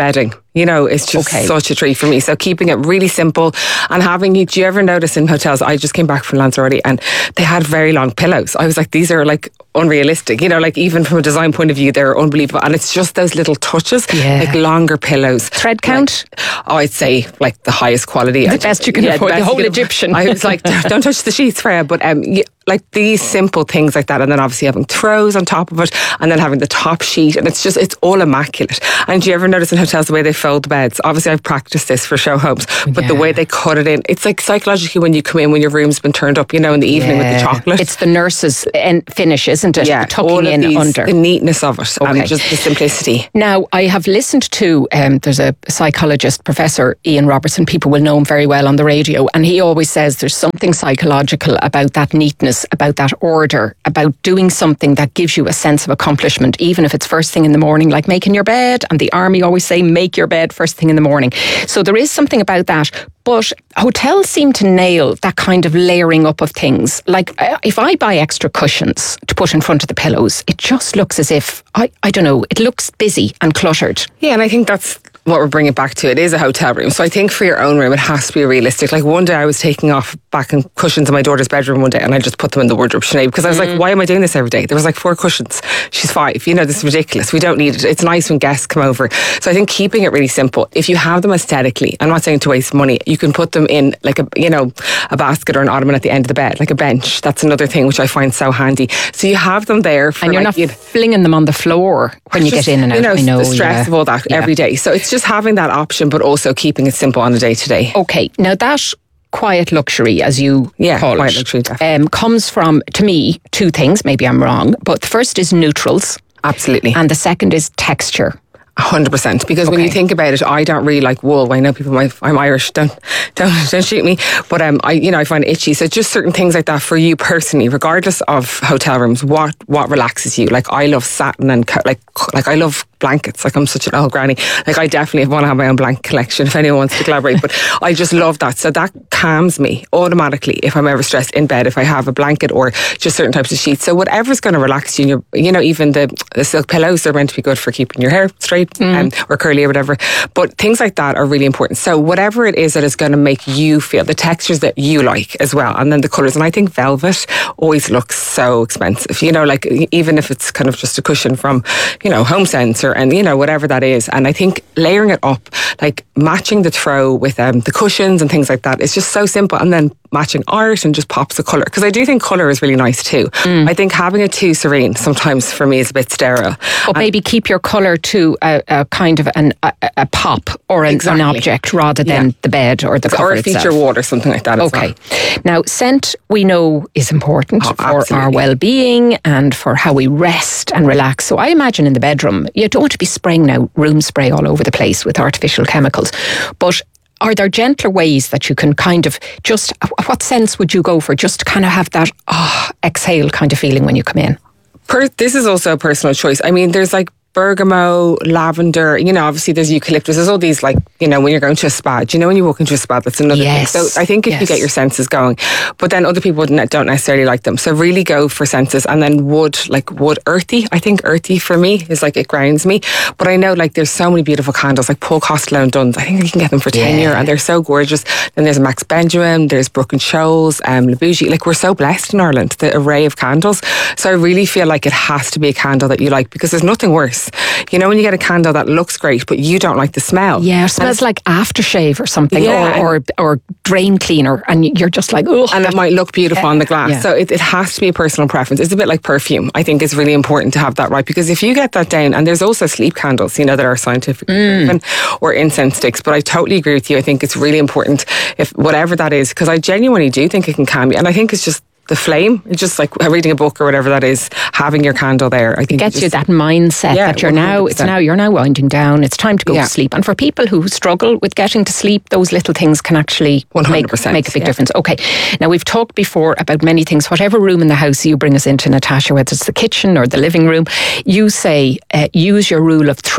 You know, it's just Okay. such a treat for me. So keeping it really simple and having, do you ever notice in hotels, I just came back from Lanzarote and they had very long pillows. I was like, these are like unrealistic, you know, like even from a design point of view, they're unbelievable. And it's just those little touches, Yeah. like longer pillows. Thread count? Like, oh, I'd say like the highest quality. The best you can afford, the whole Egyptian. I was like, don't touch the sheets, Freya. But um, yeah, like these simple things like that. And then obviously having throws on top of it and then having the top sheet. And it's just, it's all immaculate. And do you ever notice in hotels the way they fold the beds? Obviously I've practiced this for show homes, but the way they cut it in, it's like psychologically when you come in, when your room's been turned up, you know, in the evening with the Yeah. chocolate. It's the nurse's en- finish, isn't it? Yeah, Tucking all of in these, under. the neatness of it Okay. and just the simplicity. Now, I have listened to, um, there's a psychologist, Professor Ian Robertson, people will know him very well on the radio, and he always says there's something psychological about that neatness, about that order, about doing something that gives you a sense of accomplishment, even if it's first thing in the morning, like making your bed, and the army always say, make your bed first thing in the morning. So there is something about that. But hotels seem to nail that kind of layering up of things. Like uh, if I buy extra cushions to put in front of the pillows, it just looks as if, I, I don't know, it looks busy and cluttered. Yeah, and I think that's what we're bringing back to. It is a hotel room. So I think for your own room, it has to be realistic. Like one day I was taking off back and cushions in my daughter's bedroom one day and I just put them in the wardrobe, Sinead, because I was Mm. like, why am I doing this every day? There was like four cushions. She's five. You know, this is ridiculous. We don't need it. It's nice when guests come over. So I think keeping it really simple. If you have them aesthetically, I'm not saying to waste money, you can put them in like a, you know, a basket or an ottoman at the end of the bed, like a bench. That's another thing which I find so handy. So you have them there for And you're like, not flinging them on the floor when you just, get in and out. You know, I know the stress yeah. of all that Yeah. every day. So it's just having that option, but also keeping it simple on a day to day. Okay, now that quiet luxury, as you Yeah, call quiet it, luxury, um, comes from, to me, two things. Maybe I'm wrong, but the first is neutrals. Absolutely. And the second is texture. one hundred percent. Because when you think about it, I don't really like wool. I know people might, I'm Irish, don't, don't, don't shoot me. But um, I, you know, I find it itchy. So just certain things like that for you personally, regardless of hotel rooms, what, what relaxes you? Like I love satin and co- like, like I love blankets. Like I'm such an old granny. Like I definitely want to have my own blanket collection if anyone wants to collaborate. But I just love that. So that calms me automatically if I'm ever stressed in bed, if I have a blanket or just certain types of sheets. So whatever's going to relax you, and you're, you know, even the, the silk pillows, they're meant to be good for keeping your hair straight um, or curly or whatever. But things like that are really important. So whatever it is that is going to make you feel, the textures that you like as well, and then the colours. And I think velvet always looks so expensive, you know, like even if it's kind of just a cushion from, you know, HomeSense or, and you know, whatever that is. And I think layering it up, like matching the throw with um, the cushions and things like that, it's just so simple. And then matching art and just pops of colour. Because I do think colour is really nice too. Mm. I think having it too serene sometimes for me is a bit sterile. But maybe keep your colour to a, a kind of an, a, a pop or an, Exactly. an object rather than Yeah. the bed or the cover Or a feature itself. wall or something like that as Okay. well. Now, scent we know is important Oh, for our absolutely. well-being and for how we rest and relax. So I imagine in the bedroom, you don't want to be spraying now room spray all over the place with artificial chemicals. But are there gentler ways that you can kind of just, what sense would you go for just to kind of have that oh, exhale kind of feeling when you come in? Per, this is also a personal choice. I mean, there's like bergamot, lavender, you know, obviously there's eucalyptus. There's all these, like, you know, when you're going to a spa, do you know when you walk into a spa, that's another Yes. thing. So I think if you Yes. get your senses going, but then other people wouldn't, don't necessarily like them. So really go for senses. And then wood, like wood earthy. I think earthy for me is like, it grounds me. But I know like there's so many beautiful candles, like Paul Costello and Dunn's. I think you can get them for ten Yeah. euro and they're so gorgeous. Then there's Max Benjamin, there's Brook and Scholes, um, Le Bougie. Like we're so blessed in Ireland, the array of candles. So I really feel like it has to be a candle that you like, because there's nothing worse. You know, when you get a candle that looks great, but you don't like the smell. Yeah, it smells like aftershave or something, Yeah. or, or or drain cleaner, and you're just like, oh. And it might look beautiful on the glass. Yeah. So it, it has to be a personal preference. It's a bit like perfume. I think it's really important to have that right, because if you get that down, and there's also sleep candles, you know, that are scientifically proven, or incense sticks. But I totally agree with you. I think it's really important, if whatever that is, because I genuinely do think it can calm you. And I think it's just the flame. It's just like reading a book or whatever that is, having your candle there. I think It gets just, you that mindset Yeah, that you're now, it's one hundred percent. now, you're now winding down, it's time to go Yeah. to sleep. And for people who struggle with getting to sleep, those little things can actually one hundred make, percent, make a big yeah. difference. Okay, now we've talked before about many things. Whatever room in the house you bring us into, Natasha, whether it's the kitchen or the living room, you say uh, use your rule of three.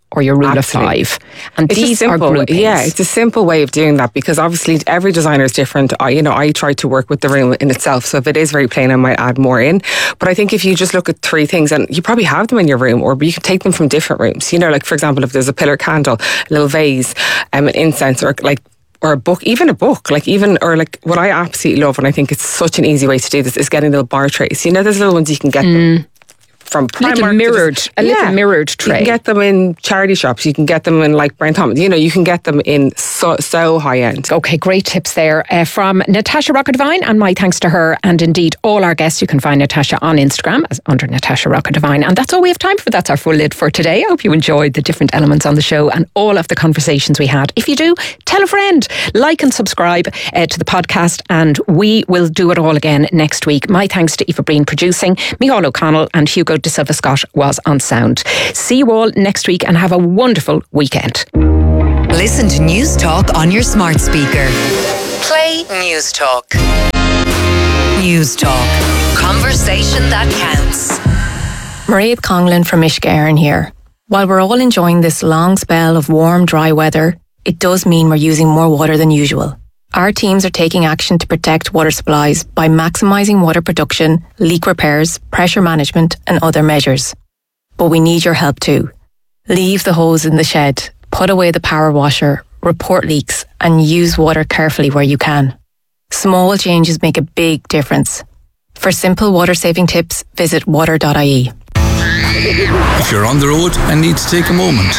or your rule Absolutely. of five. And It's a these simple, are groupings. Yeah, it's a simple way of doing that because obviously every designer is different. I, you know, I try to work with the room in itself. So if it is very plain, I might add more in. But I think if you just look at three things, and you probably have them in your room, or you can take them from different rooms. You know, like for example, if there's a pillar candle, a little vase, um, an incense, or like or a book, even a book, like even, or like what I absolutely love, and I think it's such an easy way to do this, is getting little bar trays. You know, there's little ones you can get Mm. them from Primark. Little mirrored, a little mirrored tray. You can get them in charity shops. You can get them in like Brent Thomas. You know, you can get them in so, so high end. Okay, great tips there uh, from Natasha Rockett-Devine, and my thanks to her and indeed all our guests. You can find Natasha on Instagram as under Natasha Rockett-Devine. And that's all we have time for. That's our full lid for today. I hope you enjoyed the different elements on the show and all of the conversations we had. If you do, tell a friend, like and subscribe uh, to the podcast, and we will do it all again next week. My thanks to Eva Breen producing, Micheál O'Connell and Hugo De Silva Scott was on sound. See you all next week and have a wonderful weekend. Listen to News Talk on your smart speaker. Play News Talk. News Talk. Conversation that counts. Mairead Conlon from Ishgarin here. While we're all enjoying this long spell of warm, dry weather, it does mean we're using more water than usual. Our teams are taking action to protect water supplies by maximising water production, leak repairs, pressure management and other measures. But we need your help too. Leave the hose in the shed, put away the power washer, report leaks and use water carefully where you can. Small changes make a big difference. For simple water saving tips, visit water dot I E. If you're on the road and need to take a moment.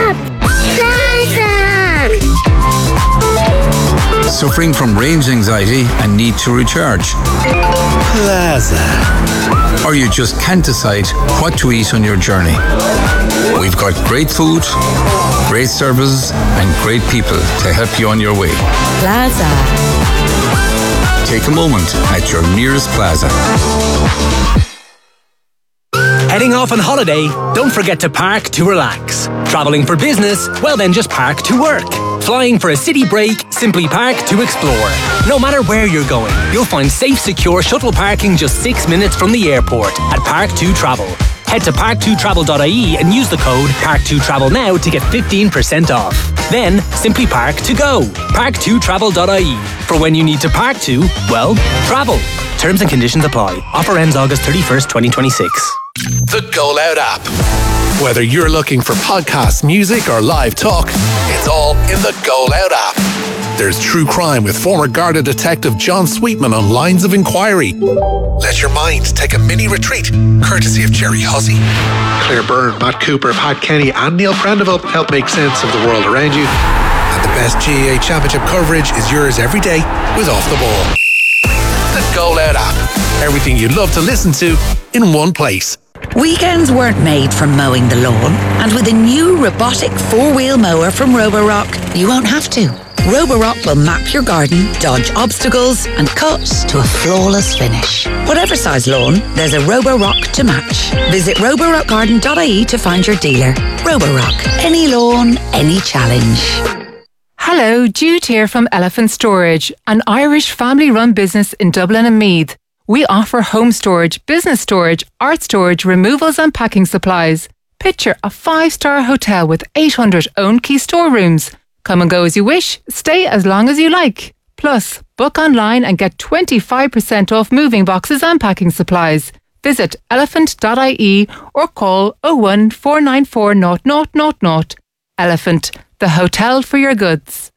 Suffering from range anxiety and need to recharge. Plaza. Or you just can't decide what to eat on your journey. We've got great food, great services and great people to help you on your way. Plaza. Take a moment at your nearest Plaza. Heading off on holiday? Don't forget to park to relax. Travelling for business? Well then just park to work. Flying for a city break? Simply park to explore. No matter where you're going, you'll find safe, secure shuttle parking just six minutes from the airport at Park two Travel. Head to park two travel dot I E and use the code park two travel now to get fifteen percent off. Then simply park to go. park two travel dot I E. For when you need to park to, well, travel. Terms and conditions apply. Offer ends August thirty-first, twenty twenty-six. The Go Loud app. Whether you're looking for podcasts, music, or live talk, it's all in the Go Loud app. There's true crime with former Garda detective John Sweetman on Lines of Inquiry. Let your mind take a mini retreat, courtesy of Jerry Hussey. Claire Byrne, Matt Cooper, Pat Kenny, and Neil Prendeville help make sense of the world around you. And the best G A A Championship coverage is yours every day with Off the Ball. The Go Loud app. Everything you'd love to listen to in one place. Weekends weren't made for mowing the lawn, and with a new robotic four-wheel mower from Roborock, you won't have to. Roborock will map your garden, dodge obstacles, and cut to a flawless finish. Whatever size lawn, there's a Roborock to match. Visit roborock garden dot I E to find your dealer. Roborock. Any lawn, any challenge. Hello, Jude here from Elephant Storage, an Irish family-run business in Dublin and Meath. We offer home storage, business storage, art storage, removals and packing supplies. Picture a five-star hotel with eight hundred own key storerooms. Come and go as you wish, stay as long as you like. Plus, book online and get twenty-five percent off moving boxes and packing supplies. Visit elephant dot I E or call oh one, four nine four, zero zero zero zero. Elephant, the hotel for your goods.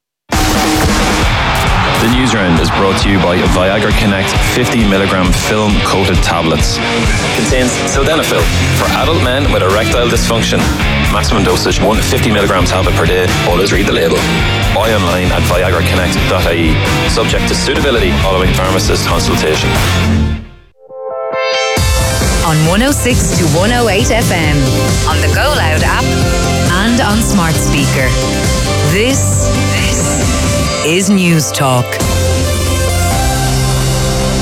The news round is brought to you by Viagra Connect fifty milligram film coated tablets. Contains sildenafil for adult men with erectile dysfunction. Maximum dosage one fifty milligram tablet per day. Always read the label. Buy online at viagra connect dot I E. Subject to suitability following pharmacist consultation. On one oh six to one oh eight F M, on the Go Loud app, and on smart speaker. This, this is News Talk.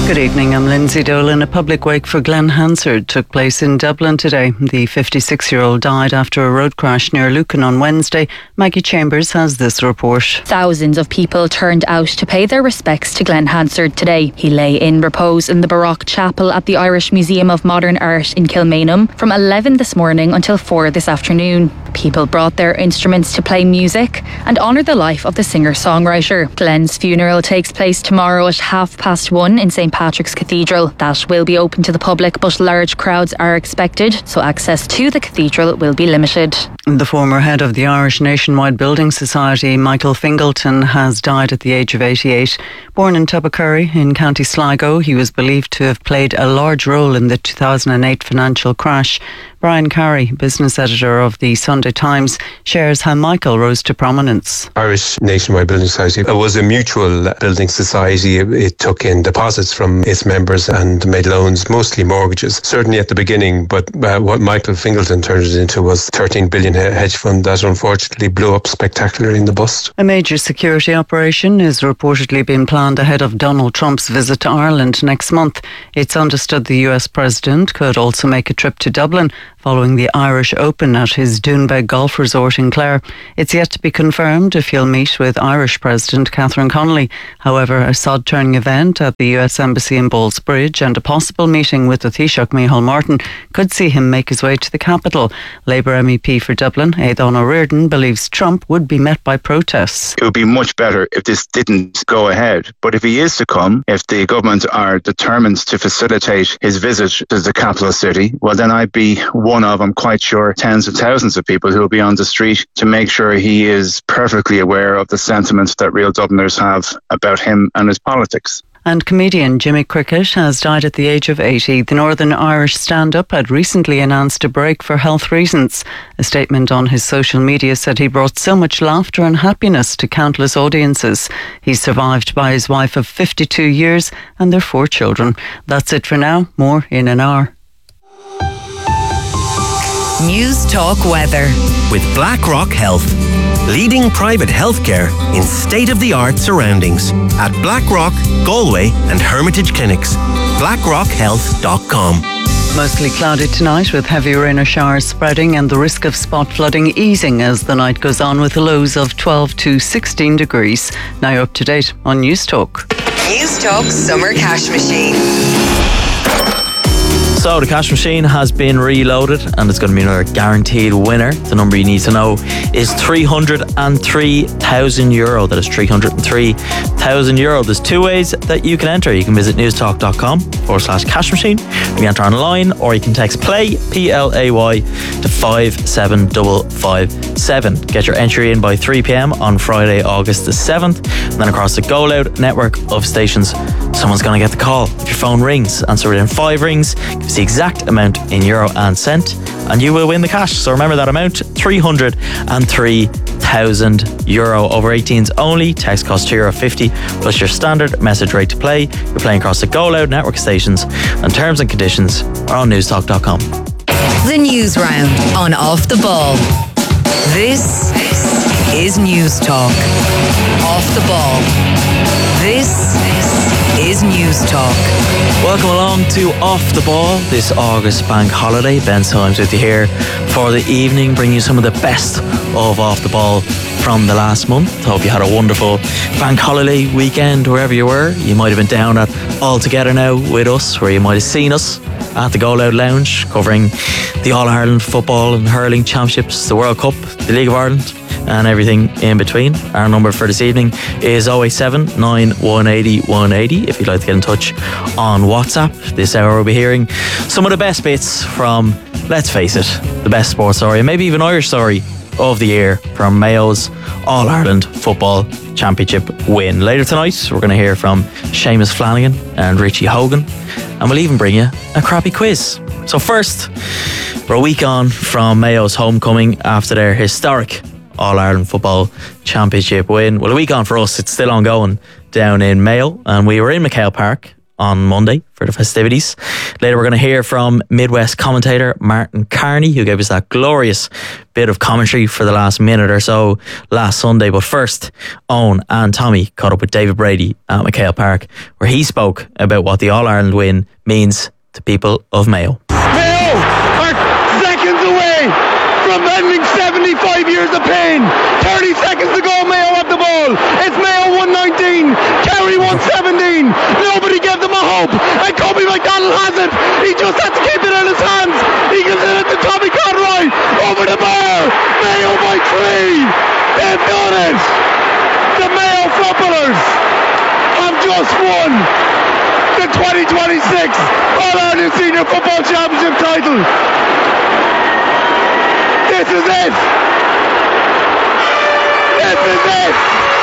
Good evening, I'm Lindsay Dolan. A public wake for Glenn Hansard took place in Dublin today. The fifty-six-year-old died after a road crash near Lucan on Wednesday. Maggie Chambers has this report. Thousands of people turned out to pay their respects to Glenn Hansard today. He lay in repose in the Baroque Chapel at the Irish Museum of Modern Art in Kilmainham from eleven this morning until four this afternoon. People brought their instruments to play music and honour the life of the singer-songwriter. Glenn's funeral takes place tomorrow at half past one in St Patrick's Cathedral. That will be open to the public, but large crowds are expected, so access to the cathedral will be limited. The former head of the Irish Nationwide Building Society, Michael Fingleton, has died at the age of eighty-eight. Born in Tubbercurry in County Sligo, he was believed to have played a large role in the two thousand eight financial crash. Brian Carey, business editor of the Sunday Times, shares how Michael rose to prominence. Irish Nationwide Building Society was a mutual building society. It took in deposits from its members and made loans, mostly mortgages, certainly at the beginning. But uh, what Michael Fingleton turned it into was a thirteen billion hedge fund that unfortunately blew up spectacularly in the bust. A major security operation is reportedly being planned ahead of Donald Trump's visit to Ireland next month. It's understood the U S President could also make a trip to Dublin following the Irish Open at his Doonbeg Golf Resort in Clare. It's yet to be confirmed if he'll meet with Irish President Catherine Connolly. However, a sod-turning event at the U S Embassy in Ballsbridge and a possible meeting with the Taoiseach Micheál Martin could see him make his way to the capital. Labour M E P for Dublin, Aidan O'Riordan, believes Trump would be met by protests. It would be much better if this didn't go ahead. But if he is to come, if the government are determined to facilitate his visit to the capital city, well then I'd be one of, I'm quite sure, tens of thousands of people who will be on the street to make sure he is perfectly aware of the sentiments that real Dubliners have about him and his politics. And comedian Jimmy Cricket has died at the age of eighty. The Northern Irish stand-up had recently announced a break for health reasons. A statement on his social media said he brought so much laughter and happiness to countless audiences. He's survived by his wife of fifty-two years and their four children. That's it for now. More in an hour. News Talk Weather. With BlackRock Health. Leading private healthcare in state-of-the-art surroundings at BlackRock, Galway and Hermitage Clinics. blackrock health dot com. Mostly cloudy tonight with heavy rain or showers spreading and the risk of spot flooding easing as the night goes on with lows of twelve to sixteen degrees. Now up to date on News Talk. News Talk Summer Cash Machine. So the cash machine has been reloaded and it's going to be another guaranteed winner. The number you need to know is three hundred three thousand euro. That is three hundred three thousand euro. There's two ways that you can enter. You can visit newstalk.com forward slash cash machine. You can enter online or you can text play, P L A Y, to five seven five five seven. Get your entry in by three p.m. on Friday, August the seventh. And then across the Go Loud network of stations, someone's going to get the call. If your phone rings, answer within five rings, give us the exact amount in euro and cent, and you will win the cash. So remember that amount, three hundred three thousand euro. Over eighteens only. Text cost two euro fifty plus your standard message rate to play. You're playing across the Go Loud network stations, and terms and conditions are on newstalk dot com. The News Round on Off the Ball. This is News Talk. Off the Ball. This is News Talk. Welcome along to Off the Ball this August bank holiday. Ben Symes with you here for the evening, bringing you some of the best of Off the Ball from the last month. Hope you had a wonderful bank holiday weekend wherever you were. You might have been down at All Together Now with us, where you might have seen us at the Go Loud Lounge covering the All-Ireland Football and Hurling Championships, the World Cup, the League of Ireland and everything in between. Our number for this evening is oh eight seven, nine one eight oh, one eight oh if you'd like to get in touch on WhatsApp. This hour we'll be hearing some of the best bits from, let's face it, the best sports story and maybe even Irish story of the year from Mayo's All-Ireland Football Championship win. Later tonight we're going to hear from Seamus Flanagan and Richie Hogan, and we'll even bring you a crappy quiz. So first, we're a week on from Mayo's homecoming after their historic All-Ireland Football Championship win. Well, a week on for us, it's still ongoing down in Mayo, and we were in McHale Park on Monday for the festivities. Later we're going to hear from Midwest commentator Martin Carney, who gave us that glorious bit of commentary for the last minute or so last Sunday. But first, Owen and Tommy caught up with David Brady at McHale Park, where he spoke about what the All-Ireland win means to people of Mayo. Mayo are seconds away from ending seventy-five years of pain. thirty seconds to go, Mayo have the ball. It's Mayo one nineteen, Kerry one seventeen. Nobody gave them a hope, and Kobe McDonald has it. He just has to keep it in his hands. He gives it to Tommy Conroy over the bar. Mayo by three. They've done it. The Mayo footballers have just won the twenty twenty-six All-Ireland Senior Football Championship title. This is it. This is it.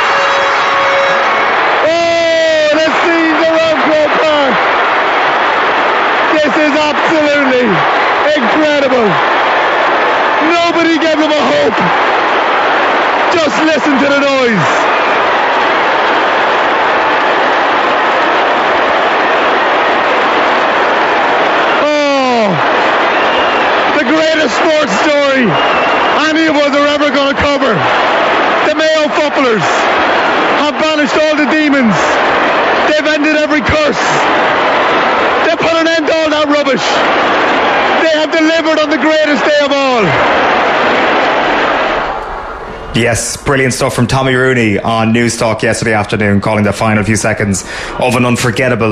Oh, the scenes around Croke Park. This is absolutely incredible. Nobody gave them a hope. Just listen to the noise. Greatest sports story any of us are ever going to cover. The Mayo footballers have banished all the demons. They've ended every curse. They've put an end to all that rubbish. They have delivered on the greatest day of all. Yes, brilliant stuff from Tommy Rooney on News Talk yesterday afternoon, calling the final few seconds of an unforgettable